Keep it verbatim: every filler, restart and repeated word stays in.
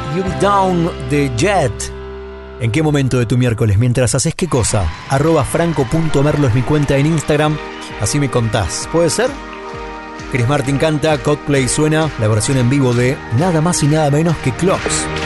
You Be Down de Jet. ¿En qué momento de tu miércoles? Mientras haces qué cosa? Arroba franco.merlo es mi cuenta en Instagram. Así me contás. ¿Puede ser? Chris Martin canta, Coldplay suena, la versión en vivo de nada más y nada menos que Clocks.